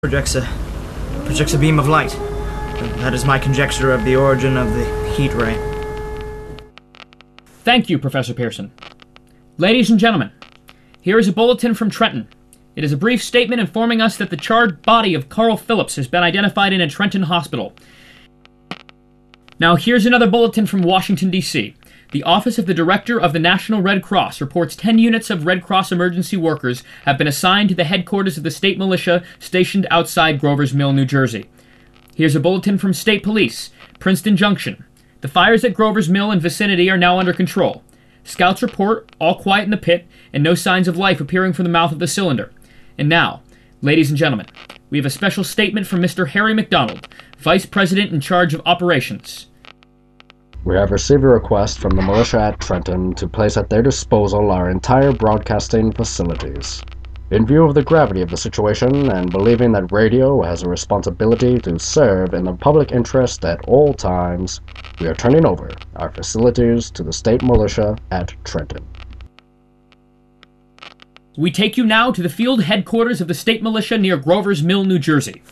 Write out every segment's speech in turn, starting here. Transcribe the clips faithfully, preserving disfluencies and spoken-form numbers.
projects a projects a beam of light. That is my conjecture of the origin of the heat ray. Thank you, Professor Pearson. Ladies and gentlemen, here is a bulletin from Trenton. It is a brief statement informing us that the charred body of Carl Phillips has been identified in a Trenton hospital. Now here's another bulletin from Washington, D C The Office of the Director of the National Red Cross reports ten units of Red Cross emergency workers have been assigned to the headquarters of the state militia stationed outside Grover's Mill, New Jersey. Here's a bulletin from State Police, Princeton Junction. The fires at Grover's Mill and vicinity are now under control. Scouts report all quiet in the pit and no signs of life appearing from the mouth of the cylinder. And now, ladies and gentlemen, we have a special statement from Mister Harry McDonald, Vice President in charge of operations. We have received a request from the militia at Trenton to place at their disposal our entire broadcasting facilities. In view of the gravity of the situation and believing that radio has a responsibility to serve in the public interest at all times, we are turning over our facilities to the state militia at Trenton. We take you now to the field headquarters of the state militia near Grover's Mill, New Jersey.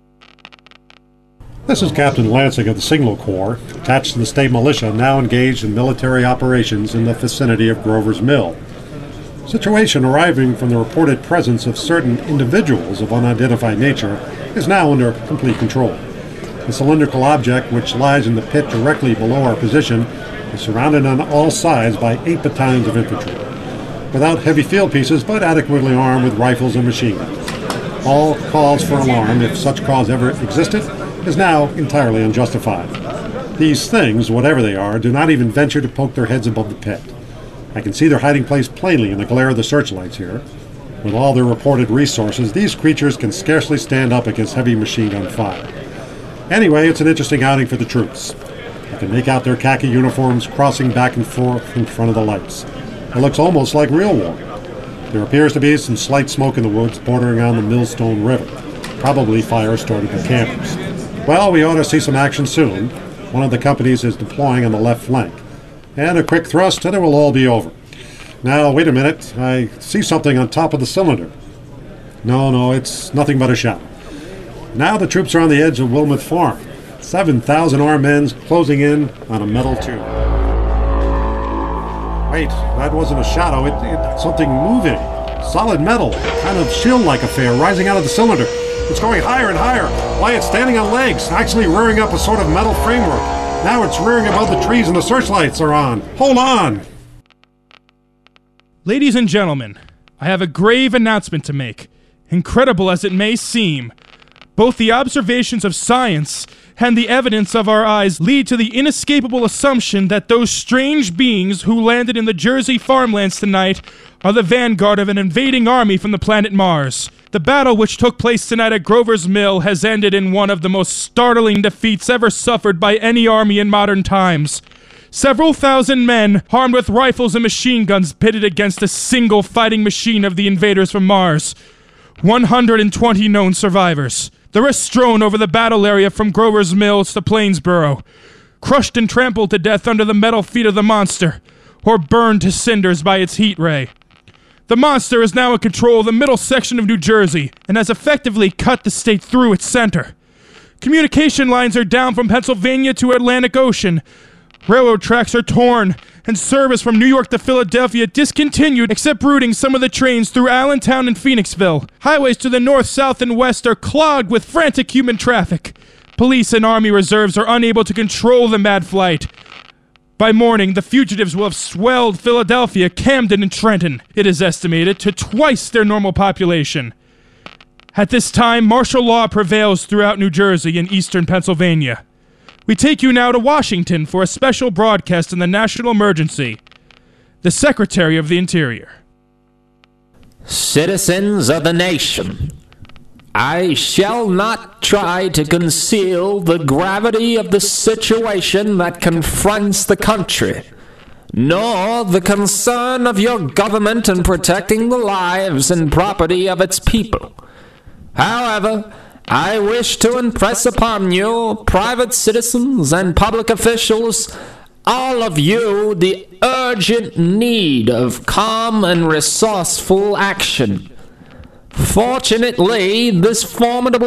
This is Captain Lansing of the Signal Corps, attached to the state militia now engaged in military operations in the vicinity of Grover's Mill. Situation arriving from the reported presence of certain individuals of unidentified nature is now under complete control. The cylindrical object, which lies in the pit directly below our position, is surrounded on all sides by eight battalions of infantry, without heavy field pieces but adequately armed with rifles and machine guns. All calls for alarm, if such cause ever existed, is now entirely unjustified. These things, whatever they are, do not even venture to poke their heads above the pit. I can see their hiding place plainly in the glare of the searchlights here. With all their reported resources, these creatures can scarcely stand up against heavy machine gun fire. Anyway, it's an interesting outing for the troops. I can make out their khaki uniforms crossing back and forth in front of the lights. It looks almost like real war. There appears to be some slight smoke in the woods bordering on the Millstone River. Probably fire started by campers. Well, we ought to see some action soon. One of the companies is deploying on the left flank. And a quick thrust and it will all be over. Now, wait a minute. I see something on top of the cylinder. No, no, it's nothing but a shadow. Now the troops are on the edge of Wilmouth Farm. seven thousand armed men closing in on a metal tube. Wait, that wasn't a shadow. It, it something moving. Solid metal. Kind of shield-like affair rising out of the cylinder. It's going higher and higher. Why, it's standing on legs, actually rearing up a sort of metal framework. Now it's rearing above the trees and the searchlights are on. Hold on! Ladies and gentlemen, I have a grave announcement to make. Incredible as it may seem, both the observations of science and the evidence of our eyes lead to the inescapable assumption that those strange beings who landed in the Jersey farmlands tonight are the vanguard of an invading army from the planet Mars. The battle which took place tonight at Grover's Mill has ended in one of the most startling defeats ever suffered by any army in modern times. Several thousand men, armed with rifles and machine guns, pitted against a single fighting machine of the invaders from Mars. one hundred twenty known survivors. The rest strewn over the battle area from Grover's Mills to Plainsboro, crushed and trampled to death under the metal feet of the monster, or burned to cinders by its heat ray. The monster is now in control of the middle section of New Jersey and has effectively cut the state through its center. Communication lines are down from Pennsylvania to Atlantic Ocean. Railroad tracks are torn, and service from New York to Philadelphia discontinued except routing some of the trains through Allentown and Phoenixville. Highways to the north, south, and west are clogged with frantic human traffic. Police and Army reserves are unable to control the mad flight. By morning, the fugitives will have swelled Philadelphia, Camden, and Trenton, it is estimated, to twice their normal population. At this time, martial law prevails throughout New Jersey and eastern Pennsylvania. We take you now to Washington for a special broadcast in the national emergency. The Secretary of the Interior. Citizens of the nation, I shall not try to conceal the gravity of the situation that confronts the country, nor the concern of your government in protecting the lives and property of its people. However, I wish to impress upon you, private citizens and public officials, all of you, the urgent need of calm and resourceful action. Fortunately, this formidable